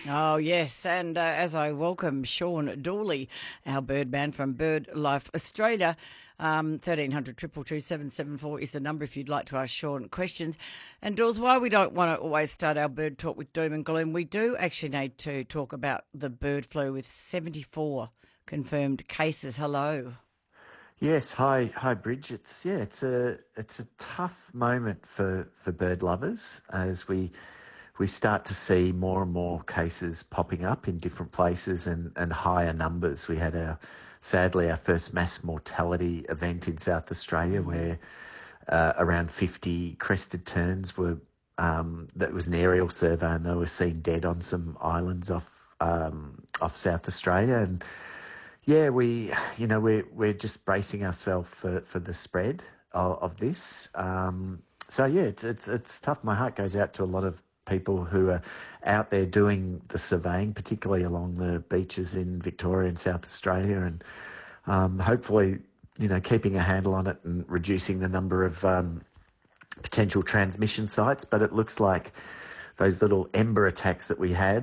Oh, yes. And as I welcome Sean Dawley, our birdman from BirdLife Australia, 1300 774 is the number if you'd like to ask Sean questions. And Dawes, why we don't want to always start our bird talk with doom and gloom, we do actually need to talk about the bird flu with 74 confirmed cases. Hello. Yes, hi, Bridge. It's a tough moment for bird lovers as we start to see more and more cases popping up in different places and higher numbers. We had sadly our first mass mortality event in South Australia where around 50 crested terns were that was an aerial survey and they were seen dead on some islands off South Australia. And yeah, we're just bracing ourselves for the spread of this. So yeah, it's tough. My heart goes out to a lot of people who are out there doing the surveying, particularly along the beaches in Victoria and South Australia, and hopefully, keeping a handle on it and reducing the number of potential transmission sites. But it looks like those little ember attacks that we had